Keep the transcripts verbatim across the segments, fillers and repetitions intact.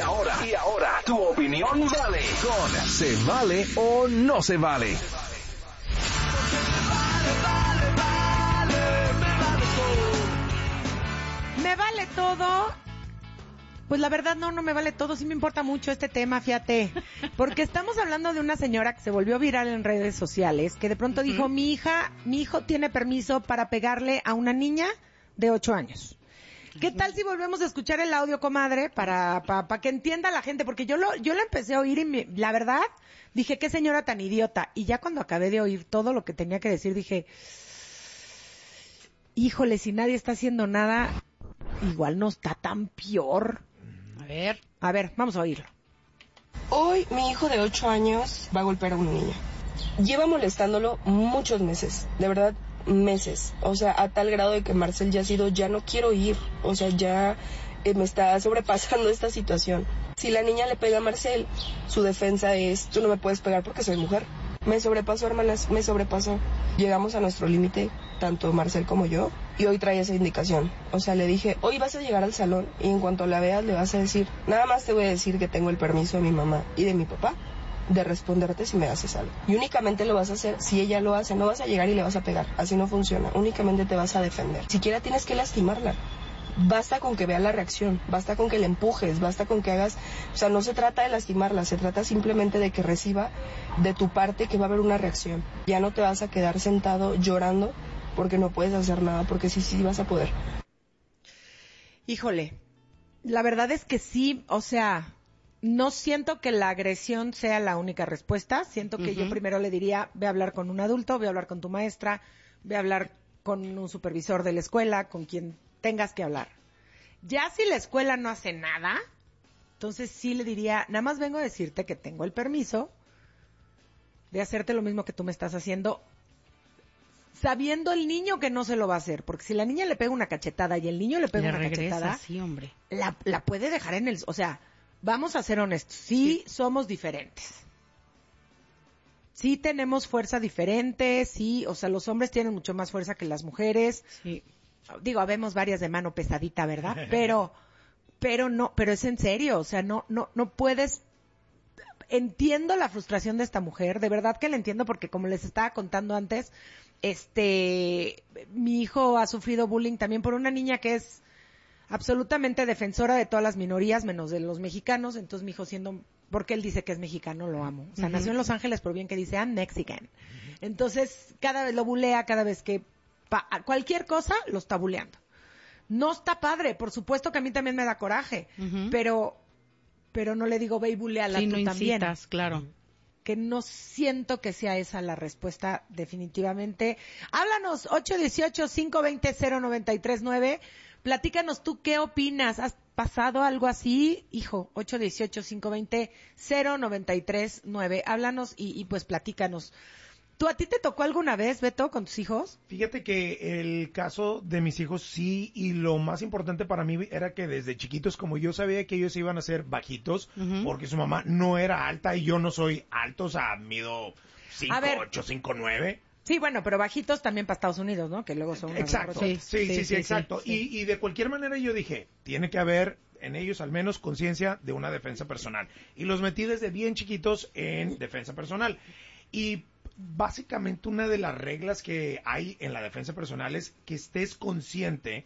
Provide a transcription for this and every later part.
ahora, y ahora, tu opinión vale con ¿se vale o no se vale? Me vale todo. Pues la verdad no, no me vale todo, sí me importa mucho este tema, fíjate, porque estamos hablando de una señora que se volvió viral en redes sociales, que de pronto uh-huh. dijo, mi hija, mi hijo tiene permiso para pegarle a una niña de ocho años. ¿Qué tal si volvemos a escuchar el audio, comadre, para para, para que entienda la gente? Porque yo lo yo lo empecé a oír y me, la verdad dije, qué señora tan idiota. Y ya cuando acabé de oír todo lo que tenía que decir, dije, híjole, si nadie está haciendo nada, igual no está tan peor. A ver. A ver, vamos a oírlo. Hoy mi hijo de ocho años va a golpear a una niña. Lleva molestándolo muchos meses, de verdad, meses. O sea, a tal grado de que Marcel ya ha sido, ya no quiero ir. O sea, ya eh, me está sobrepasando esta situación. Si la niña le pega a Marcel, su defensa es, tú no me puedes pegar porque soy mujer. Me sobrepasó, hermanas, me sobrepasó. Llegamos a nuestro límite, tanto Marcel como yo, y hoy trae esa indicación. O sea, le dije, hoy vas a llegar al salón y en cuanto la veas le vas a decir, nada más te voy a decir que tengo el permiso de mi mamá y de mi papá de responderte si me haces algo. Y únicamente lo vas a hacer si ella lo hace, no vas a llegar y le vas a pegar, así no funciona, únicamente te vas a defender. Siquiera tienes que lastimarla. Basta con que vea la reacción, basta con que le empujes, basta con que hagas, o sea, no se trata de lastimarla, se trata simplemente de que reciba de tu parte que va a haber una reacción. Ya no te vas a quedar sentado llorando porque no puedes hacer nada, porque sí, sí vas a poder. Híjole, la verdad es que sí, o sea, no siento que la agresión sea la única respuesta, siento que uh-huh. yo primero le diría, ve a hablar con un adulto, ve a hablar con tu maestra, ve a hablar con un supervisor de la escuela, con quien tengas que hablar. Ya si la escuela no hace nada, entonces sí le diría, nada más vengo a decirte que tengo el permiso de hacerte lo mismo que tú me estás haciendo, sabiendo el niño que no se lo va a hacer, porque si la niña le pega una cachetada y el niño le pega le una regresa, cachetada, sí, hombre. La, la puede dejar en el, o sea, vamos a ser honestos, sí, sí somos diferentes. Sí tenemos fuerza diferente, sí, o sea, los hombres tienen mucho más fuerza que las mujeres. Sí. Digo, habemos varias de mano pesadita, ¿verdad? Pero, pero no, pero es en serio, o sea, no, no, no puedes. Entiendo la frustración de esta mujer, de verdad que la entiendo porque como les estaba contando antes, este, mi hijo ha sufrido bullying también por una niña que es absolutamente defensora de todas las minorías, menos de los mexicanos, entonces mi hijo siendo, porque él dice que es mexicano, lo amo. O sea, uh-huh. nació en Los Ángeles, pero bien que dice, I'm Mexican. Entonces, cada vez lo bulea, cada vez que pa- cualquier cosa lo está buleando. No está padre, por supuesto que a mí también me da coraje, uh-huh. pero pero no le digo ve y buleala sí, tú no también. Incitas, claro. Que no siento que sea esa la respuesta definitivamente. Háblanos, ocho uno ocho, cinco dos cero, cero nueve tres nueve. Platícanos tú qué opinas. ¿Has pasado algo así? Hijo, ocho uno ocho, cinco dos cero, cero nueve tres nueve. Háblanos y, y pues platícanos. ¿Tú a ti te tocó alguna vez, Beto, con tus hijos? Fíjate que el caso de mis hijos sí, y lo más importante para mí era que desde chiquitos, como yo sabía que ellos iban a ser bajitos, uh-huh. porque su mamá no era alta y yo no soy alto, o sea, mido cinco ocho, cinco nueve. Sí, bueno, pero bajitos también para Estados Unidos, ¿no? Que luego son... Exacto, sí sí sí, sí, sí, sí, exacto. Sí, sí. Y, y de cualquier manera yo dije, tiene que haber en ellos al menos conciencia de una defensa personal. Y los metí desde bien chiquitos en defensa personal. Y básicamente una de las reglas que hay en la defensa personal es que estés consciente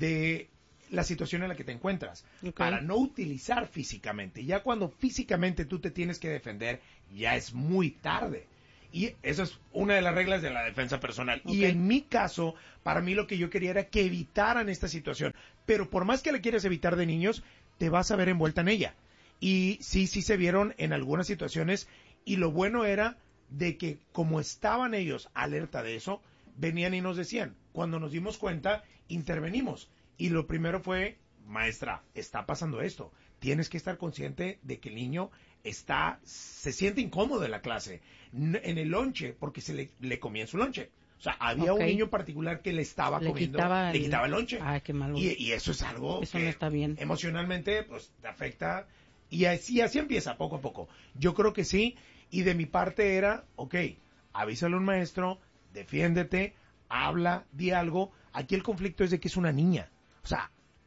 de la situación en la que te encuentras, okay. para no utilizar físicamente. Ya cuando físicamente tú te tienes que defender, ya es muy tarde. Y esa es una de las reglas de la defensa personal. Okay. Y en mi caso, para mí lo que yo quería era que evitaran esta situación. Pero por más que la quieras evitar de niños, te vas a ver envuelta en ella. Y sí, sí se vieron en algunas situaciones. Y lo bueno era de que como estaban ellos alerta de eso, venían y nos decían. Cuando nos dimos cuenta, intervenimos. Y lo primero fue, maestra, está pasando esto. Tienes que estar consciente de que el niño está, se siente incómodo en la clase, en el lonche, porque se le, le comía en su lonche. O sea, había okay. un niño en particular que le estaba le comiendo, quitaba le el... quitaba el lonche. Ay, qué malo. Y, y eso es algo eso que no está bien. Emocionalmente, pues, te afecta. Y así, así empieza, poco a poco. Yo creo que sí. Y de mi parte era, ok, avísale a un maestro, defiéndete, habla, di algo. Aquí el conflicto es de que es una niña. O sea,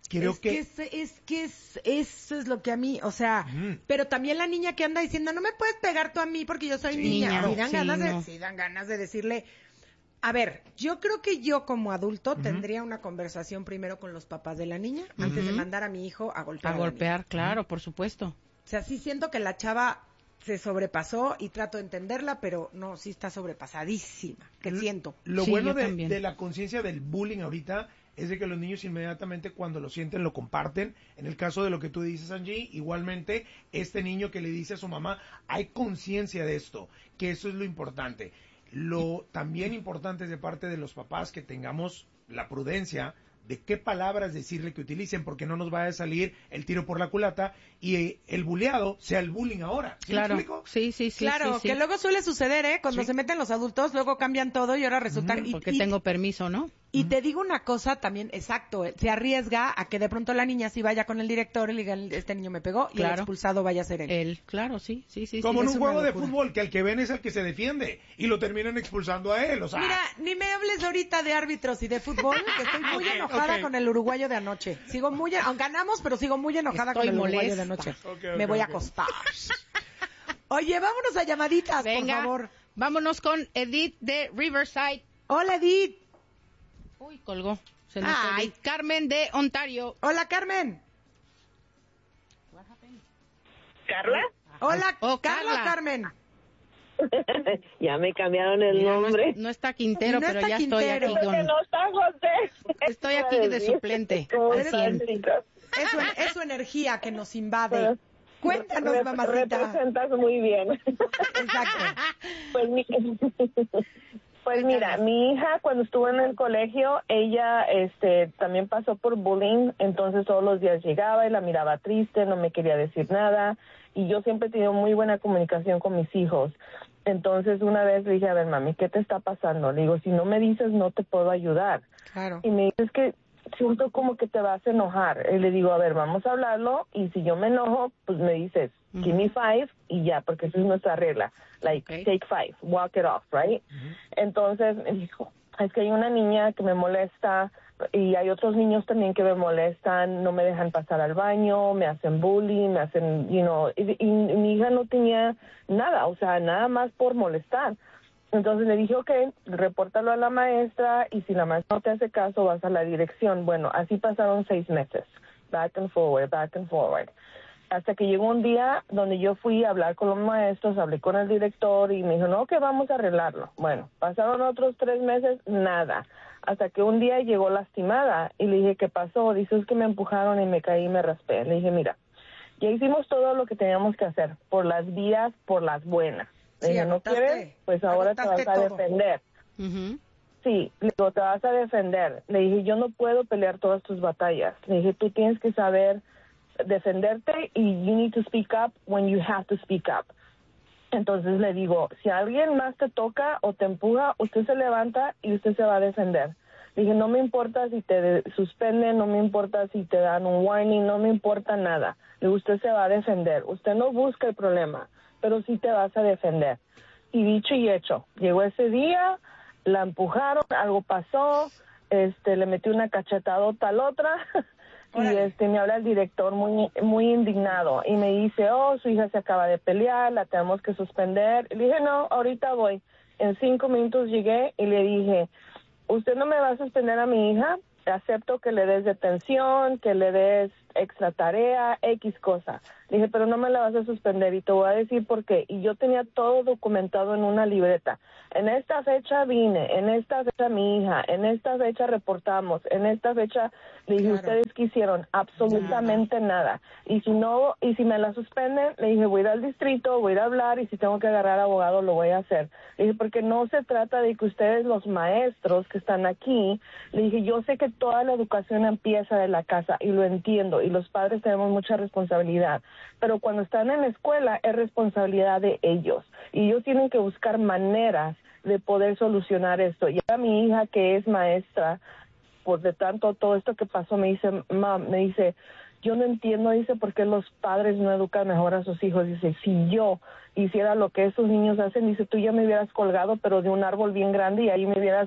Creo es que... que es, es que es, eso es lo que a mí, o sea, Mm. pero también la niña que anda diciendo, no me puedes pegar tú a mí porque yo soy Sí, niña. claro. Sí dan, Sí, ganas de, no. sí dan ganas de decirle, a ver, yo creo que yo como adulto tendría una conversación primero con los papás de la niña antes de mandar a mi hijo a golpear A a la golpear, niña. claro, por supuesto. O sea, sí siento que la chava se sobrepasó y trato de entenderla, pero no, sí está sobrepasadísima, que siento. Lo Sí, bueno yo de, también. de la conciencia del bullying ahorita es de que los niños inmediatamente cuando lo sienten lo comparten. En el caso de lo que tú dices, Angie, igualmente este niño que le dice a su mamá, hay conciencia de esto, que eso es lo importante. Lo también importante es de parte de los papás que tengamos la prudencia de qué palabras decirle que utilicen, porque no nos vaya a salir el tiro por la culata y eh, el buleado sea el bullying ahora. ¿Sí Claro, me explico? sí, sí, sí. Claro, sí, sí. que luego suele suceder, ¿eh? Cuando Sí. se meten los adultos, luego cambian todo y ahora resulta... y, Porque y- tengo permiso, ¿no? y te digo una cosa también, exacto, eh, se arriesga a que de pronto la niña sí vaya con el director y le diga, este niño me pegó, y el Claro. expulsado vaya a ser él. Él, claro, sí, sí, sí. Como sí. en es un una juego de locura. fútbol, que el que ven es el que se defiende y lo terminan expulsando a él. O sea, Mira, ni me hables ahorita de árbitros y de fútbol, que estoy muy Ok, enojada ok. con el uruguayo de anoche. Sigo muy, en- aunque ganamos, pero sigo muy enojada Estoy con el uruguayo de molesta. anoche. Ok, ok, me voy a ok. acostar. Oye, vámonos a llamaditas, Venga, por favor. vámonos con Edith de Riverside. Hola, Edith. Uy, colgó. Se nos Ay. Edith. Carmen de Ontario. Hola, Carmen. ¿Carla? Hola, Oh, Carla, Carla. Carmen. Ya me cambiaron el Mira, no, nombre. es- no está Quintero, No pero está ya Quintero. estoy aquí Porque con... no está José. Estoy aquí de suplente, ¿Cómo al están, cien. chicas? Es su, es su energía que nos invade. Pero- Cuéntanos, Rep- mamacita. Representas muy bien. Exacto. Pues, mi- pues mira, mi hija cuando estuvo en el colegio, ella este también pasó por bullying, entonces todos los días llegaba y la miraba triste, no me quería decir nada, y yo siempre he tenido muy buena comunicación con mis hijos. Entonces una vez le dije, a ver mami, ¿qué te está pasando? Le digo, si no me dices no te puedo ayudar. Claro. Y me dice, es que siento como que te vas a enojar. Y le digo, a ver, vamos a hablarlo, y si yo me enojo, pues me dices, give me five, y ya, porque esa es nuestra regla. Like, Okay. take five, walk it off, right? Entonces me dijo, es que hay una niña que me molesta, y hay otros niños también que me molestan, no me dejan pasar al baño, me hacen bullying, me hacen, you know, y, y mi hija no tenía nada, o sea, nada más por molestar. Entonces le dije, ok, repórtalo a la maestra, y si la maestra no te hace caso, vas a la dirección. Bueno, así pasaron seis meses, back and forward, back and forward. Hasta que llegó un día donde yo fui a hablar con los maestros, hablé con el director y me dijo, no, que vamos a arreglarlo. Bueno, pasaron otros tres meses, nada. Hasta que un día llegó lastimada y le dije, ¿qué pasó? Dice, es que me empujaron y me caí y me raspé. Le dije, mira, ya hicimos todo lo que teníamos que hacer, por las vías, por las buenas. Le Sí, dije, ¿no agotaste- quieres? Pues ahora te vas agotaste a todo. defender. Ujú. Sí, le digo, te vas a defender. Le dije, yo no puedo pelear todas tus batallas. Le dije, tú tienes que saber defenderte y you need to speak up when you have to speak up. Entonces le digo, si alguien más te toca o te empuja, usted se levanta y usted se va a defender. Le dije, no me importa si te de- suspenden, no me importa si te dan un warning, no me importa nada. Le digo, usted se va a defender. Usted no busca el problema, pero sí te vas a defender. Y dicho y hecho, llegó ese día, la empujaron, algo pasó, este, le metí una cachetadota a la otra y Órale. este me habla el director muy muy indignado y me dice, oh, su hija se acaba de pelear, la tenemos que suspender. Y le dije, no, ahorita voy. En cinco minutos llegué y le dije, usted no me va a suspender a mi hija, acepto que le des detención, que le des extra tarea, X cosa. Le dije, pero no me la vas a suspender y te voy a decir por qué. Y yo tenía todo documentado en una libreta. En esta fecha vine, en esta fecha mi hija, en esta fecha reportamos, en esta fecha le dije, Claro. ustedes qué hicieron, absolutamente nada. Y si no, y si me la suspenden, le dije, voy a ir al distrito, voy a ir a hablar y si tengo que agarrar abogado lo voy a hacer. Le dije, porque no se trata de que ustedes los maestros que están aquí, le dije, yo sé que toda la educación empieza de la casa y lo entiendo y los padres tenemos mucha responsabilidad, pero cuando están en la escuela es responsabilidad de ellos y ellos tienen que buscar maneras de poder solucionar esto. Y a mi hija que es maestra, por de tanto todo esto que pasó, me dice, mam, me dice, yo no entiendo, dice, por qué los padres no educan mejor a sus hijos. Dice, si yo hiciera lo que esos niños hacen, dice, tú ya me hubieras colgado, pero de un árbol bien grande y ahí me hubieras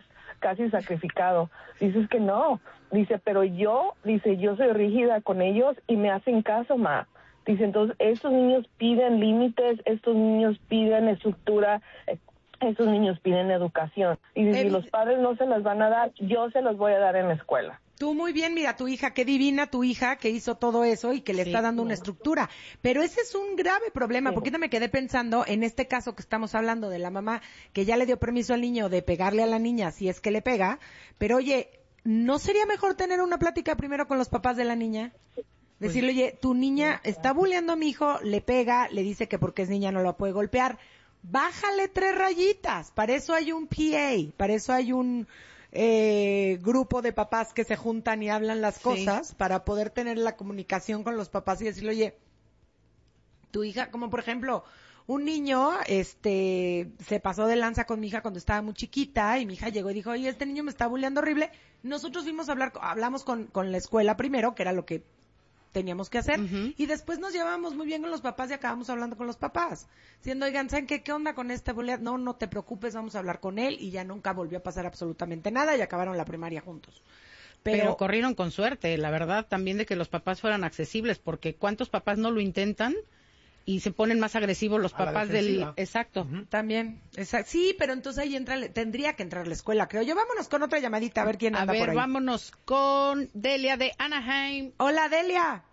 casi sacrificado. Dices que no. Dice, pero yo, dice, yo soy rígida con ellos y me hacen caso, ma. Dice, entonces, estos niños piden límites, estos niños piden estructura, estos niños piden educación. Y si los padres no se las van a dar, yo se las voy a dar en la escuela. Tú muy bien, mira, tu hija, qué divina tu hija que hizo todo eso y que le sí, está dando una estructura. Pero ese es un grave problema, sí. porque yo me quedé pensando en este caso que estamos hablando de la mamá que ya le dio permiso al niño de pegarle a la niña si es que le pega. Pero oye, ¿no sería mejor tener una plática primero con los papás de la niña? Decirle, oye, tu niña está bulleando a mi hijo, le pega, le dice que porque es niña no la puede golpear. Bájale tres rayitas. Para eso hay un P A, para eso hay un eh, grupo de papás que se juntan y hablan las cosas sí. para poder tener la comunicación con los papás y decirle, oye, tu hija, como por ejemplo, un niño este se pasó de lanza con mi hija cuando estaba muy chiquita y mi hija llegó y dijo, oye, este niño me está bulleando horrible. Nosotros fuimos a hablar, hablamos con, con la escuela primero, que era lo que teníamos que hacer, uh-huh. y después nos llevamos muy bien con los papás y acabamos hablando con los papás, diciendo, oigan, ¿saben qué? ¿Qué onda con este bullying? No, no te preocupes, vamos a hablar con él, y ya nunca volvió a pasar absolutamente nada y acabaron la primaria juntos. Pero, Pero corrieron con suerte, la verdad, también de que los papás fueran accesibles, porque ¿cuántos papás no lo intentan? Y se ponen más agresivos los papás del... Exacto. Uh-huh. También. Exacto. Sí, pero entonces ahí entra, tendría que entrar la escuela, creo yo. Vámonos con otra llamadita, a ver quién anda a ver, por ahí. vámonos con Delia de Anaheim. Hola, Delia.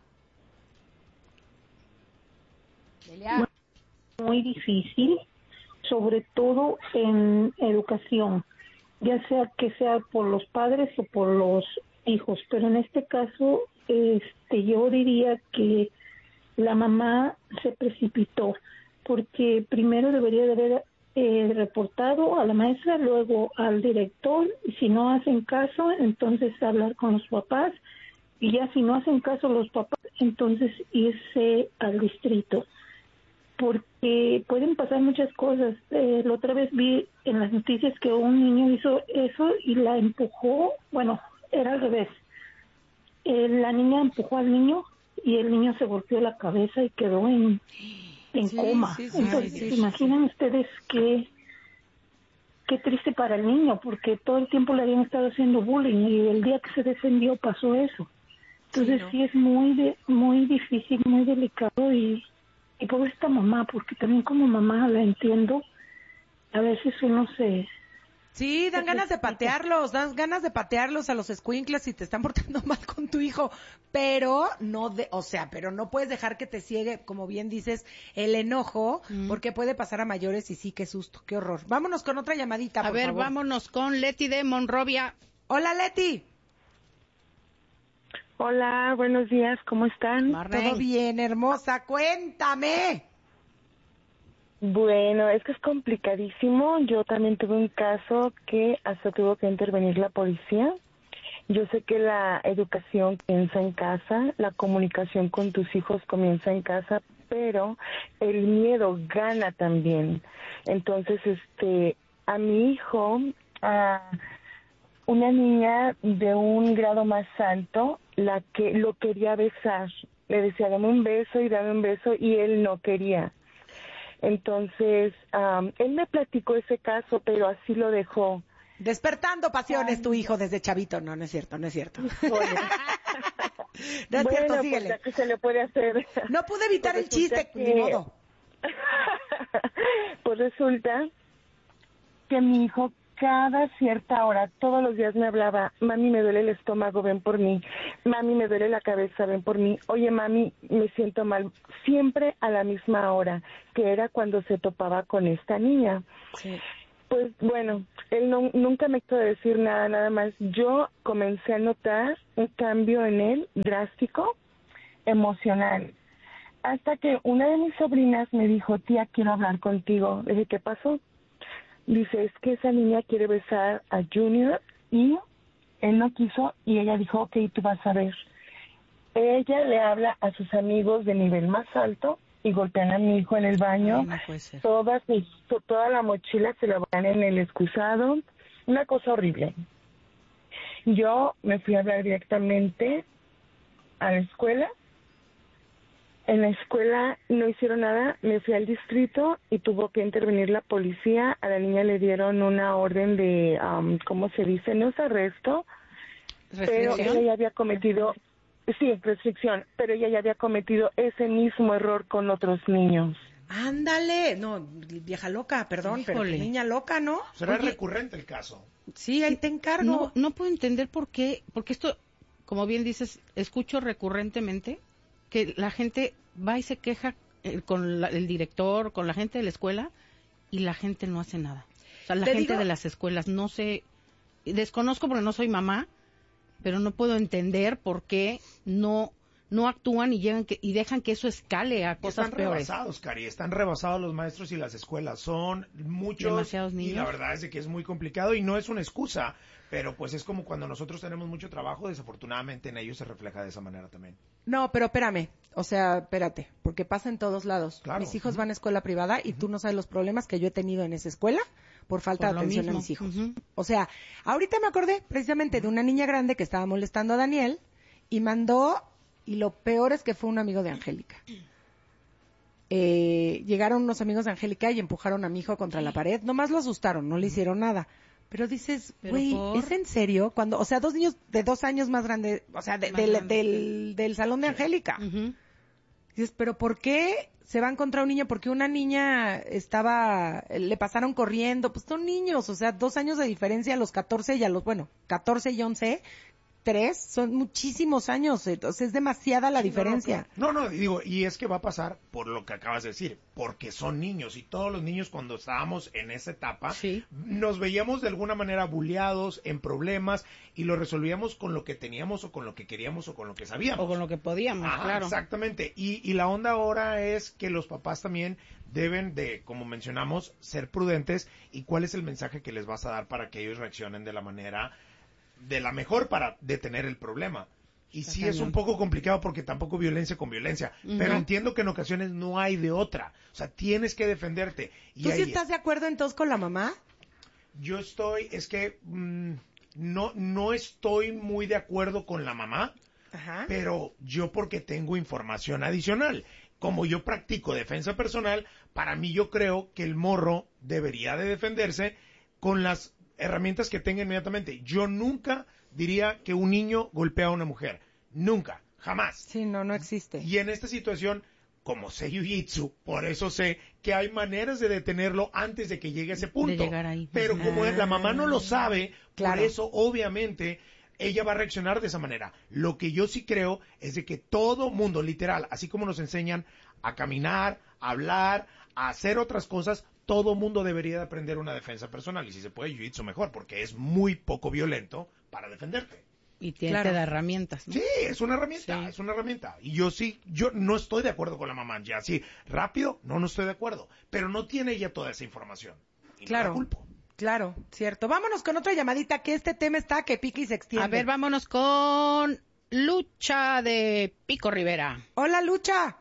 Delia. Muy difícil, sobre todo en educación, ya sea que sea por los padres o por los hijos. Pero en este caso, este, yo diría que la mamá se precipitó, porque primero debería de haber eh, reportado a la maestra, luego al director, y si no hacen caso, entonces hablar con los papás, y ya si no hacen caso los papás, entonces irse al distrito, porque pueden pasar muchas cosas. Eh, la otra vez vi en las noticias que un niño hizo eso y la empujó, bueno, era al revés, eh, la niña empujó al niño y el niño se golpeó la cabeza y quedó en, en sí, coma. Sí, sí, Entonces, sí, sí, ¿imaginan sí. ustedes qué, qué triste para el niño? Porque todo el tiempo le habían estado haciendo bullying y el día que se defendió pasó eso. Entonces sí, ¿no? sí es muy de, muy difícil, muy delicado y, y por esta mamá, porque también como mamá la entiendo, a veces uno se... Sí, dan ganas de patearlos, dan ganas de patearlos a los escuincles si te están portando mal con tu hijo, pero no de, o sea, pero no puedes dejar que te ciegue, como bien dices, el enojo, mm. porque puede pasar a mayores y sí, qué susto, qué horror. Vámonos con otra llamadita, a por ver, favor. vámonos con Leti de Monrovia. Hola, Leti. Hola, buenos días, ¿cómo están? Marlene. Todo bien, hermosa, cuéntame. Bueno, es que es complicadísimo. Yo también tuve un caso que hasta tuvo que intervenir la policía. Yo sé que la educación comienza en casa, la comunicación con tus hijos comienza en casa, pero el miedo gana también. Entonces, este, a mi hijo, a una niña de un grado más alto, la que lo quería besar, le decía dame un beso y dame un beso y él no quería. Entonces, um, él me platicó ese caso, pero así lo dejó. Despertando pasiones Ay, tu hijo desde chavito. No, no es cierto, no es cierto. Bueno. no es bueno, cierto, síguele. Pues, ¿qué se le puede hacer? No pude evitar pues el chiste, que... ni modo. Pues resulta que mi hijo cada cierta hora, todos los días me hablaba, mami, me duele el estómago, ven por mí, mami, me duele la cabeza, ven por mí, oye, mami, me siento mal, siempre a la misma hora, que era cuando se topaba con esta niña. Sí. Pues bueno, él no, nunca me quiso decir nada, nada más. Yo comencé a notar un cambio en él drástico, emocional, hasta que una de mis sobrinas me dijo, tía, quiero hablar contigo. Le dije, ¿qué pasó? Dice, es que esa niña quiere besar a Junior y él no quiso y ella dijo, ok, tú vas a ver. Ella le habla a sus amigos de nivel más alto y golpean a mi hijo en el baño. No puede ser. Toda, toda la mochila se la van en el excusado. Una cosa horrible. Yo me fui a hablar directamente a la escuela. En la escuela no hicieron nada, me fui al distrito y tuvo que intervenir la policía. A la niña le dieron una orden de, um, ¿cómo se dice? No es arresto, pero ella ya había cometido, sí, restricción, pero ella ya había cometido ese mismo error con otros niños. Ándale, no, vieja loca, perdón, Híjole. pero niña loca, ¿no? Será Oye, recurrente el caso. Sí, ahí te encargo. No, no puedo entender por qué, porque esto, como bien dices, escucho recurrentemente que la gente va y se queja eh, con la, el director, con la gente de la escuela, y la gente no hace nada. O sea, la gente digo? de las escuelas, no sé, desconozco porque no soy mamá, pero no puedo entender por qué no no actúan y llegan que, y dejan que eso escale a cosas están peores. Están rebasados, Cari, están rebasados los maestros y las escuelas. Son muchos. Demasiados niños. Y la verdad es de que es muy complicado y no es una excusa, pero pues es como cuando nosotros tenemos mucho trabajo, desafortunadamente en ellos se refleja de esa manera también. No, pero espérame, o sea, espérate, porque pasa en todos lados. Claro. Mis hijos uh-huh. van a escuela privada y uh-huh. tú no sabes los problemas que yo he tenido en esa escuela por falta por de atención mismo. a mis hijos. Uh-huh. O sea, ahorita me acordé precisamente uh-huh. de una niña grande que estaba molestando a Daniel y mandó... Y lo peor es que fue un amigo de Angélica. Eh, llegaron unos amigos de Angélica y empujaron a mi hijo contra la pared. Nomás lo asustaron, no le hicieron nada. Pero dices, güey, ¿es en serio? Cuando, o sea, dos niños de dos años más grandes, o sea, de, del, del, del salón de Angélica. Uh-huh. Dices, ¿pero por qué se van contra un niño? Porque una niña estaba, le pasaron corriendo. Pues son niños, o sea, dos años de diferencia a los catorce y a los, bueno, catorce y once... Tres, son muchísimos años, entonces es demasiada la diferencia. No, no, no, digo, y es que va a pasar por lo que acabas de decir, porque son niños, y todos los niños cuando estábamos en esa etapa, sí. nos veíamos de alguna manera bulleados, en problemas, y lo resolvíamos con lo que teníamos, o con lo que queríamos, o con lo que sabíamos. O con lo que podíamos, Ajá, claro. Exactamente, y, y la onda ahora es que los papás también deben de, como mencionamos, ser prudentes, y cuál es el mensaje que les vas a dar para que ellos reaccionen de la manera... de la mejor para detener el problema. Y sí es un poco complicado porque tampoco violencia con violencia, uh-huh. pero entiendo que en ocasiones no hay de otra. O sea, tienes que defenderte. Y ¿Tú ahí... sí estás de acuerdo entonces con la mamá? Yo estoy, es que mmm, no, no estoy muy de acuerdo con la mamá, Ajá. pero yo porque tengo información adicional. Como yo practico defensa personal, para mí yo creo que el morro debería de defenderse con las herramientas que tenga inmediatamente. Yo nunca diría que un niño golpea a una mujer. Nunca. Jamás. Sí, no, no existe. Y en esta situación, como sé jiu-jitsu, por eso sé que hay maneras de detenerlo antes de que llegue a ese punto. De llegar ahí. Pero como ah, la mamá no lo sabe, claro. por eso obviamente ella va a reaccionar de esa manera. Lo que yo sí creo es de que todo mundo, literal, así como nos enseñan a caminar, a hablar, a hacer otras cosas, todo mundo debería de aprender una defensa personal. Y si se puede, jiu-jitsu mejor, porque es muy poco violento para defenderte. Y tiene claro. te da herramientas, ¿no? Sí, es una herramienta, sí. es una herramienta. Y yo sí, yo no estoy de acuerdo con la mamá. Ya, sí, rápido, no, no estoy de acuerdo. Pero no tiene ella toda esa información. Y claro. No la culpo. Claro, cierto. Vámonos con otra llamadita, que este tema está que pica y se extiende. A ver, vámonos con Lucha de Pico Rivera. Hola, Lucha.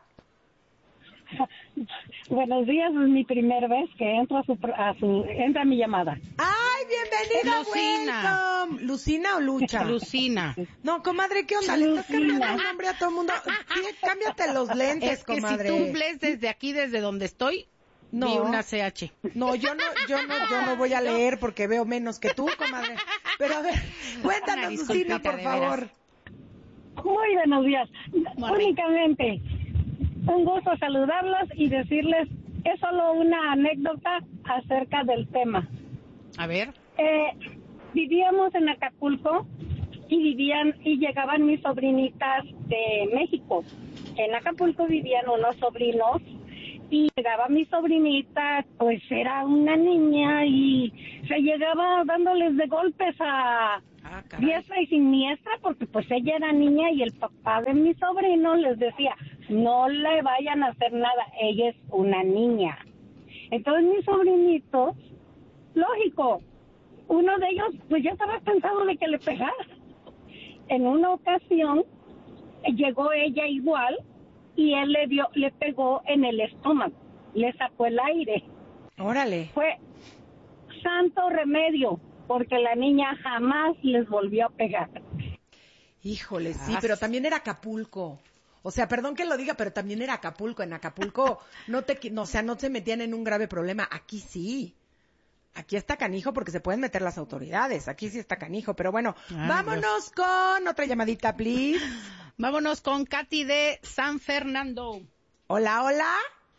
Buenos días, es mi primera vez que entro a su, a su entra mi llamada. ¡Ay, bienvenida, Lucina! Welcome. ¿Lucina o Lucha? Lucina. No, comadre, ¿qué onda? Le estás cambiando el nombre a todo el mundo. Sí, cámbiate los lentes, es que comadre. Si tú lees desde aquí, desde donde estoy, no. vi una C H. No, yo no, yo no, yo no voy a leer porque veo menos que tú, comadre. Pero a ver, cuéntanos, Lucina, por favor. Muy buenos días. Muy Únicamente, un gusto saludarlos y decirles, es solo una anécdota acerca del tema. A ver. Eh, vivíamos en Acapulco y vivían y llegaban mis sobrinitas de México. En Acapulco vivían unos sobrinos y llegaba mi sobrinita, pues era una niña y se llegaba dándoles de golpes a ah, diestra y siniestra porque pues ella era niña y el papá de mi sobrino les decía, no le vayan a hacer nada, ella es una niña. Entonces mis sobrinitos, lógico, uno de ellos pues ya estaba cansado de que le pegara. En una ocasión llegó ella igual y él le dio, le pegó en el estómago, le sacó el aire. Órale. Fue santo remedio, porque la niña jamás les volvió a pegar. Híjole, sí, pero también era Acapulco. O sea, perdón que lo diga, pero también era Acapulco. En Acapulco no te, no, o sea, no se metían en un grave problema. Aquí sí. Aquí está canijo porque se pueden meter las autoridades. Aquí sí está canijo. Pero bueno, Ay, vámonos Dios. con otra llamadita, please. Vámonos con Katy de San Fernando. Hola, hola.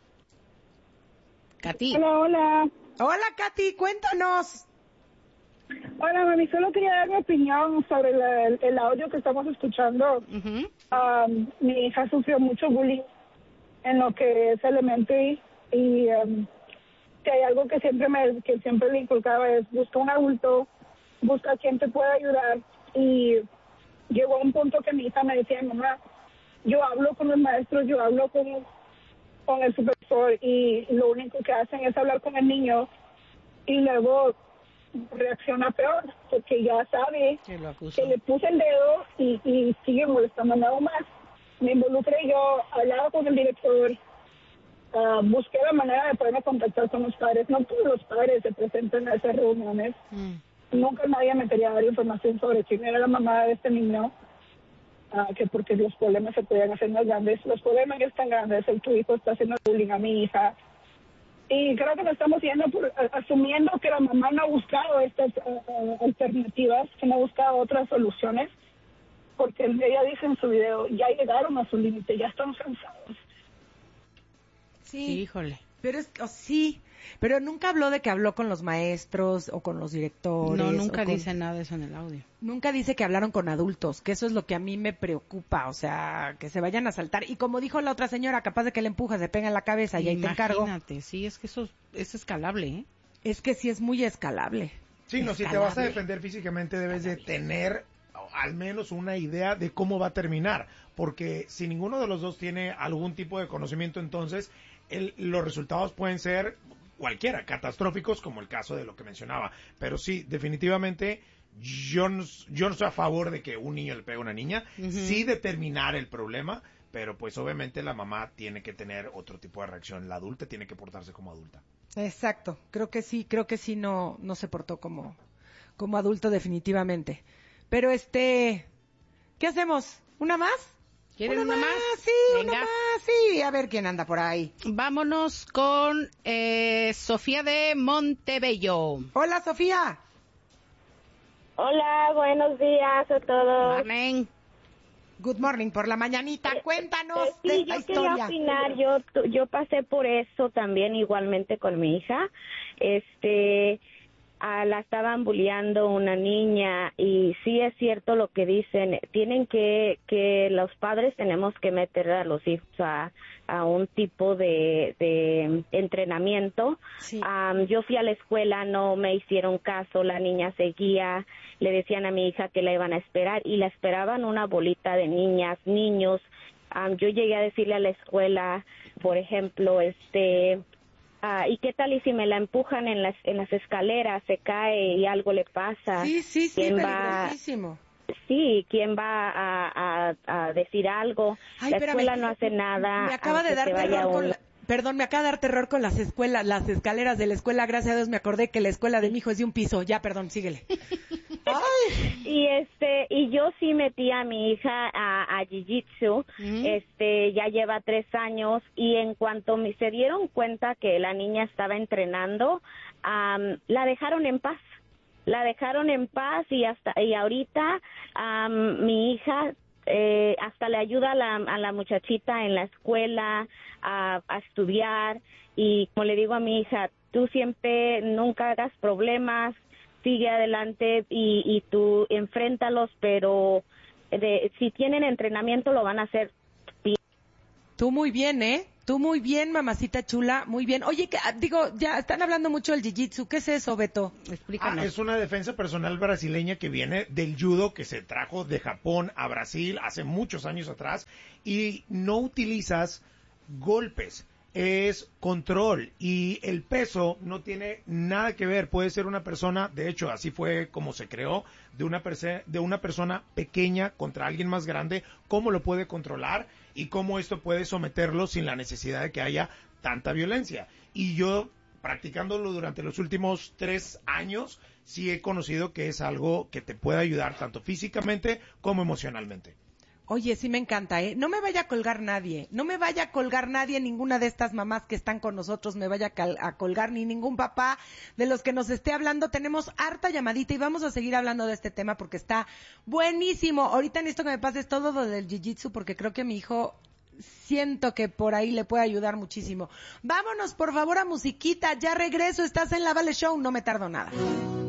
Katy. Hola, hola. Hola, Katy, cuéntanos. Hola, mami, solo quería dar mi opinión sobre la, el, el audio que estamos escuchando. Uh-huh. Um, mi hija sufrió mucho bullying en lo que es elementary y um, que hay algo que siempre me que siempre le inculcaba es busca un adulto, busca quien te pueda ayudar, y llegó a un punto que mi hija me decía, mamá, yo hablo con los maestros, yo hablo con, con el supervisor y lo único que hacen es hablar con el niño y luego reacciona peor porque ya sabe que, que le puse el dedo y, y sigue molestando nada más. Me involucré yo, hablaba con el director, uh, busqué la manera de poderme contactar con los padres. No todos los padres se presentan a esas reuniones. Mm. Nunca nadie me quería dar información sobre quién era la mamá de este niño, uh, que porque los problemas se podían hacer más grandes. Los problemas ya están grandes, el tu hijo está haciendo bullying a mi hija. Y creo que lo estamos yendo por, asumiendo que la mamá no ha buscado estas uh, alternativas, que no ha buscado otras soluciones, porque ella dice en su video, ya llegaron a su límite, ya están cansados. Sí, híjole. Pero es oh, sí, pero nunca habló de que habló con los maestros o con los directores. No, nunca con... dice nada de eso en el audio. Nunca dice que hablaron con adultos, que eso es lo que a mí me preocupa, o sea, que se vayan a saltar. Y como dijo la otra señora, capaz de que le empuja, se pega en la cabeza y ahí te encargo. Imagínate, sí, es que eso es escalable, ¿eh? Es que sí es muy escalable. Sí, no, escalable. Si te vas a defender físicamente debes de tener al menos una idea de cómo va a terminar, porque si ninguno de los dos tiene algún tipo de conocimiento, entonces el, los resultados pueden ser cualquiera, catastróficos, como el caso de lo que mencionaba. Pero sí, definitivamente yo no, yo no estoy a favor de que un niño le pegue a una niña, uh-huh. Sí determinar el problema, pero pues obviamente la mamá tiene que tener otro tipo de reacción, la adulta tiene que portarse como adulta. Exacto, creo que sí, creo que sí no, no se portó como, como adulto definitivamente. Pero este, ¿qué hacemos? ¿Una más? ¿Quieren una, una más? más? Sí, Venga. una más, sí. A ver quién anda por ahí. Vámonos con eh, Sofía de Montebello. Hola, Sofía. Hola, buenos días a todos. Amén. Good morning, por la mañanita. Cuéntanos eh, sí, de esta yo historia. Quería opinar, yo, yo pasé por eso también igualmente con mi hija. Este... Ah, la estaban bulleando una niña y sí es cierto lo que dicen, tienen que, que los padres tenemos que meter a los hijos a, a un tipo de, de entrenamiento. Sí. Um, yo fui a la escuela, no me hicieron caso, la niña seguía, le decían a mi hija que la iban a esperar y la esperaban una bolita de niñas, niños. Um, yo llegué a decirle a la escuela, por ejemplo, este... Ah, ¿y qué tal y si me la empujan en las en las escaleras, se cae y algo le pasa? Sí, sí, sí, peligrosísimo. Va, sí, ¿quién va a, a, a decir algo? Ay, la espérame, escuela no hace nada. Me acaba de dar terror con la, perdón, me acaba de dar terror con las escuelas, las escaleras de la escuela. Gracias a Dios me acordé que la escuela de mi hijo es de un piso. Ya, perdón, síguele. Ay. Y este y yo sí metí a mi hija a, a jiu-jitsu, mm. este ya lleva tres años y en cuanto me se dieron cuenta que la niña estaba entrenando, um, la dejaron en paz, la dejaron en paz y hasta y ahorita um, mi hija eh, hasta le ayuda a la, a la muchachita en la escuela a, a estudiar y como le digo a mi hija, tú siempre nunca hagas problemas, sigue adelante y, y tú enfréntalos, pero de, si tienen entrenamiento lo van a hacer bien. Tú muy bien, ¿eh? Tú muy bien, mamacita chula, muy bien. Oye, que, digo, ya están hablando mucho del jiu-jitsu. ¿Qué es eso, Beto? Explícanos. Ah, es una defensa personal brasileña que viene del judo, que se trajo de Japón a Brasil hace muchos años atrás, y no utilizas golpes. Es control y el peso no tiene nada que ver, puede ser una persona, de hecho así fue como se creó, de una, perse- de una persona pequeña contra alguien más grande, cómo lo puede controlar y cómo esto puede someterlo sin la necesidad de que haya tanta violencia. Y yo, practicándolo durante los últimos tres años, sí he conocido que es algo que te puede ayudar tanto físicamente como emocionalmente. Oye, sí me encanta, ¿eh? No me vaya a colgar nadie, no me vaya a colgar nadie, ninguna de estas mamás que están con nosotros me vaya a, cal- a colgar, ni ningún papá de los que nos esté hablando. Tenemos harta llamadita y vamos a seguir hablando de este tema porque está buenísimo. Ahorita necesito que me pases todo lo del jiu-jitsu porque creo que mi hijo siento que por ahí le puede ayudar muchísimo. Vámonos por favor a musiquita, ya regreso, estás en La Vale Show, no me tardo nada.